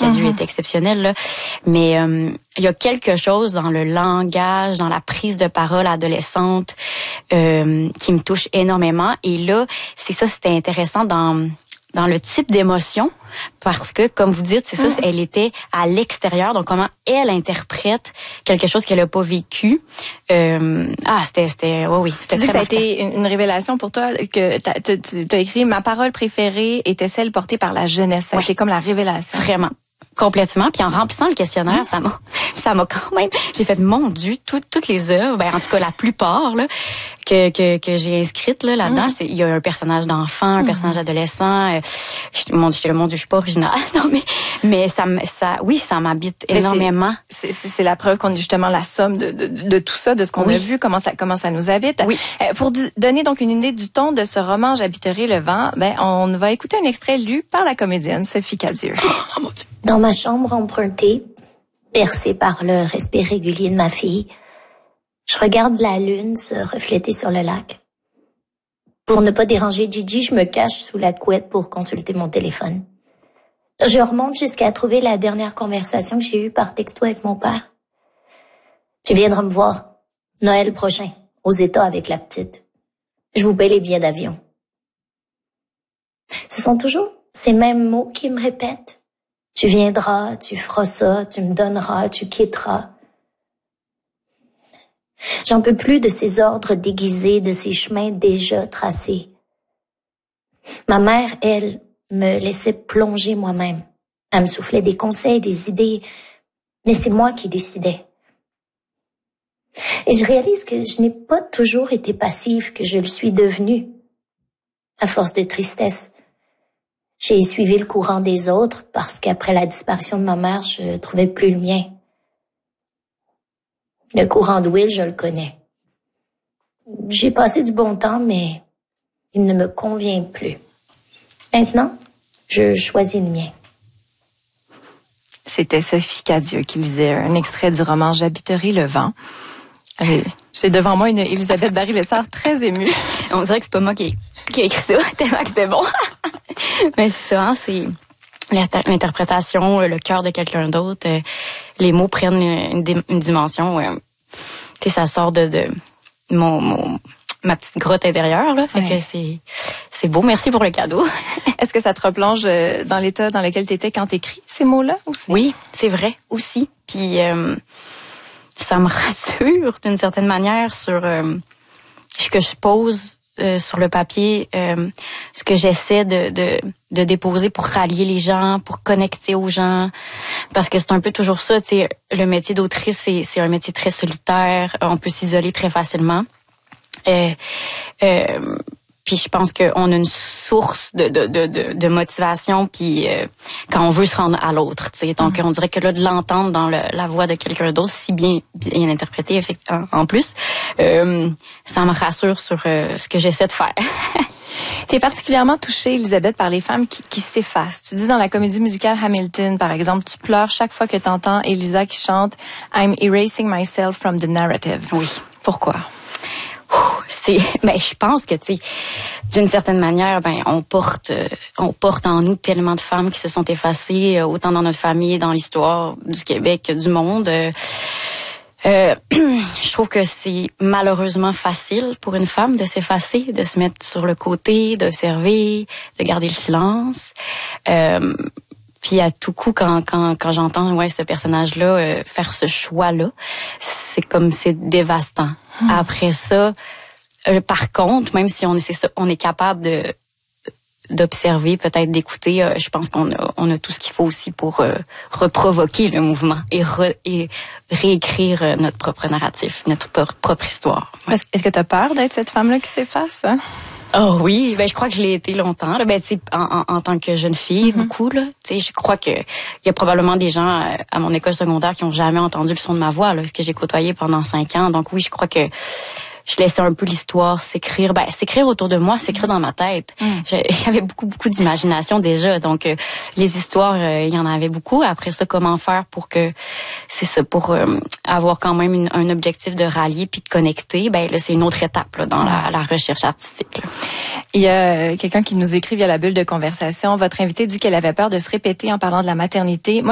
Cadieux est exceptionnel, là. Mais il y a quelque chose dans le langage, dans la prise de parole adolescente qui me touche énormément. Et là, c'était intéressant dans le type d'émotion, parce que, comme vous dites, c'est ça, elle était à l'extérieur, donc comment elle interprète quelque chose qu'elle a pas vécu. C'était oui, c'était très ça a été une révélation pour toi, que tu as écrit « Ma parole préférée était celle portée par la jeunesse ». Ça a été comme la révélation. Vraiment. Complètement. Puis en remplissant le questionnaire, ça m'a quand même, j'ai fait, mon Dieu, toutes les œuvres, en tout cas la plupart là que j'ai inscrites là-dedans, il y a un personnage d'enfant, un personnage adolescent. Mon Dieu, je suis pas originale. Non, mais ça m'habite énormément. C'est la preuve qu'on est justement la somme de tout ça, de ce qu'on a vu, comment ça nous habite. Oui. Pour donner donc une idée du ton de ce roman J'habiterai le vent, on va écouter un extrait lu par la comédienne Sophie Cadieux. Oh mon Dieu. Dans ma chambre empruntée, bercée par le respect régulier de ma fille, je regarde la lune se refléter sur le lac. Pour ne pas déranger Gigi, je me cache sous la couette pour consulter mon téléphone. Je remonte jusqu'à trouver la dernière conversation que j'ai eue par texto avec mon père. Tu viendras me voir, Noël prochain, aux États avec la petite. Je vous paie les billets d'avion. Ce sont toujours ces mêmes mots qui me répètent. Tu viendras, tu feras ça, tu me donneras, tu quitteras. J'en peux plus de ces ordres déguisés, de ces chemins déjà tracés. Ma mère, elle, me laissait plonger moi-même. Elle me soufflait des conseils, des idées, mais c'est moi qui décidais. Et je réalise que je n'ai pas toujours été passive, que je le suis devenue. À force de tristesse. J'ai suivi le courant des autres parce qu'après la disparition de ma mère, je trouvais plus le mien. Le courant de Will, je le connais. J'ai passé du bon temps, mais il ne me convient plus. Maintenant, je choisis le mien. C'était Sophie Cadieux qui lisait un extrait du roman J'habiterai le vent. J'ai devant moi une Elisabeth Barry-Lessard très émue. On dirait que c'est pas moi qui ai écrit ça, tellement que c'était bon. Mais c'est ça, c'est l'interprétation, le cœur de quelqu'un d'autre. Les mots prennent une dimension. Ça sort de ma petite grotte intérieure, là. Fait que c'est beau. Merci pour le cadeau. Est-ce que ça te replonge dans l'état dans lequel tu étais quand tu écris ces mots-là aussi? Oui, c'est vrai aussi. Puis ça me rassure d'une certaine manière sur ce que je pose sur le papier, ce que j'essaie de déposer pour rallier les gens, pour connecter aux gens, parce que c'est un peu toujours ça, tu sais, le métier d'autrice, c'est un métier très solitaire, on peut s'isoler très facilement. Puis je pense qu'on a une source de motivation, puis quand on veut se rendre à l'autre, tu sais. Donc on dirait que là, de l'entendre dans la voix de quelqu'un d'autre, si bien interprété effectivement en plus, ça me rassure sur ce que j'essaie de faire. Tu es particulièrement touchée, Elisabeth, par les femmes qui s'effacent. Tu dis dans la comédie musicale Hamilton, par exemple, tu pleures chaque fois que tu entends Elisa qui chante « I'm erasing myself from the narrative ». Oui. Pourquoi? Je pense que, tu sais, d'une certaine manière, on porte en nous tellement de femmes qui se sont effacées, autant dans notre famille, dans l'histoire du Québec que du monde. Je trouve que c'est malheureusement facile pour une femme de s'effacer, de se mettre sur le côté, d'observer, de garder le silence. Puis à tout coup, quand j'entends ce personnage-là faire ce choix-là, c'est dévastant. Après ça, par contre, même si on est capable d'observer, peut-être d'écouter, je pense qu'on a tout ce qu'il faut aussi pour reprovoquer le mouvement et réécrire notre propre narratif, notre propre histoire. Ouais. Est-ce que tu as peur d'être cette femme-là qui s'efface? Hein? Oh oui, je crois que je l'ai été longtemps. Là. Tu sais, en tant que jeune fille, beaucoup là. Tu sais, je crois que il y a probablement des gens à mon école secondaire qui ont jamais entendu le son de ma voix, là, que j'ai côtoyé pendant 5 ans. Donc oui, je crois que je laissais un peu l'histoire s'écrire. S'écrire autour de moi, s'écrire dans ma tête. J'avais beaucoup d'imagination déjà. Donc, les histoires, il y en avait beaucoup. Après ça, comment faire pour pour avoir quand même un objectif de rallier puis de connecter. Là, c'est une autre étape là, dans la recherche artistique. Là. Il y a quelqu'un qui nous écrit via la bulle de conversation. Votre invitée dit qu'elle avait peur de se répéter en parlant de la maternité.